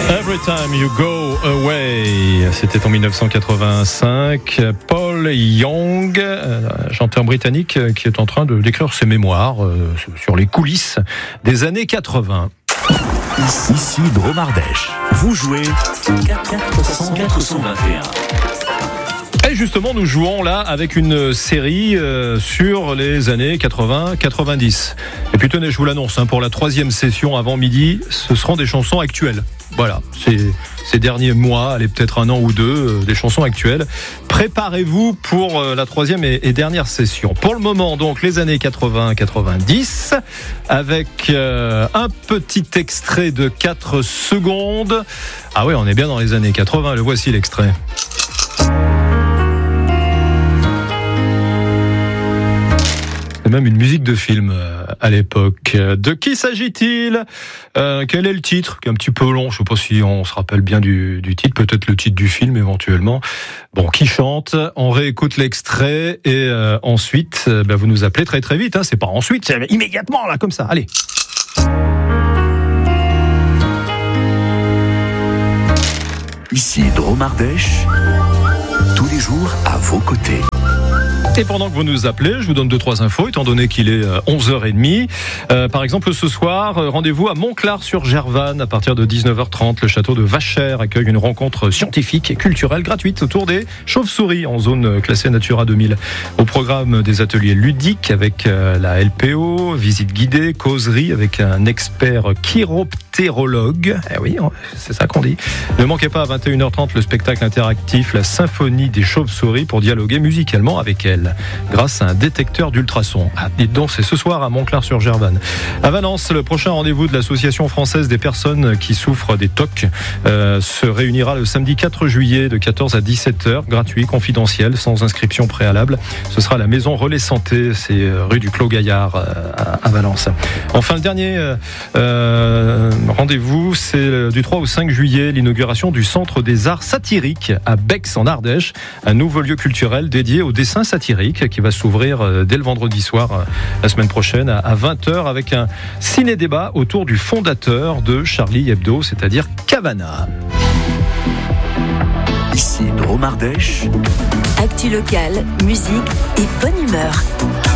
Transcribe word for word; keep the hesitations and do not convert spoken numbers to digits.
Every Time You Go Away, c'était en dix-neuf cent quatre-vingt-cinq. Paul Young, chanteur britannique, qui est en train de d'écrire ses mémoires sur les coulisses des années quatre-vingts. Ici Drôme Ardèche. Vous jouez quatre cent vingt et un. Et justement, nous jouons là avec une série euh, sur les années quatre-vingts quatre-vingt-dix. Et puis tenez, je vous l'annonce, hein, pour la troisième session avant midi, ce seront des chansons actuelles. Voilà, c'est ces derniers mois, allez peut-être un an ou deux, euh, des chansons actuelles. Préparez-vous pour euh, la troisième et, et dernière session. Pour le moment, donc, les années quatre-vingts quatre-vingt-dix, avec euh, un petit extrait de quatre secondes. Ah oui, on est bien dans les années quatre-vingts, le voici l'extrait. C'est même une musique de film euh, à l'époque. De qui s'agit-il ? euh, Quel est le titre ? Qui est un petit peu long, je ne sais pas si on se rappelle bien du, du titre, peut-être le titre du film éventuellement. Bon, qui chante ? On réécoute l'extrait et euh, ensuite, euh, ben, vous nous appelez très très vite. Hein, c'est pas ensuite, c'est immédiatement là, comme ça. Allez. Ici Drôme Ardèche, tous les jours à vos côtés. Et pendant que vous nous appelez, je vous donne deux trois infos, étant donné qu'il est onze heures trente. Euh, par exemple, ce soir, rendez-vous à Montclar-sur-Gervanne à partir de dix-neuf heures trente. Le château de Vachères accueille une rencontre scientifique et culturelle gratuite autour des chauves-souris en zone classée Natura deux mille. Au programme des ateliers ludiques avec la L P O, visite guidée, causerie avec un expert chiroptérologue. Eh oui, c'est ça qu'on dit. Ne manquez pas à vingt et une heures trente le spectacle interactif La Symphonie des chauves-souris pour dialoguer musicalement avec elles, grâce à un détecteur d'ultrasons. Ah, dites donc, c'est ce soir à Montclar-sur-Gervanne. À Valence, le prochain rendez-vous de l'Association française des personnes qui souffrent des T O C euh, se réunira le samedi quatre juillet de quatorze à dix-sept heures, gratuit, confidentiel, sans inscription préalable. Ce sera à la maison Relais Santé, c'est rue du Clos Gaillard à, à Valence. Enfin, le dernier euh, euh, rendez-vous, c'est du trois au cinq juillet, l'inauguration du Centre des Arts Satiriques à Bex en Ardèche, un nouveau lieu culturel dédié au dessin satirique qui va s'ouvrir dès le vendredi soir la semaine prochaine à vingt heures avec un ciné-débat autour du fondateur de Charlie Hebdo, c'est-à-dire Cavana. Ici Drôme Ardèche. Actu locale, musique et bonne humeur.